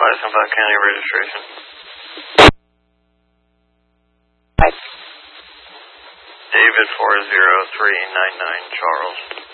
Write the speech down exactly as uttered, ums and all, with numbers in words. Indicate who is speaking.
Speaker 1: license plate county registration.
Speaker 2: Right.
Speaker 1: David four zero three nine nine Charles.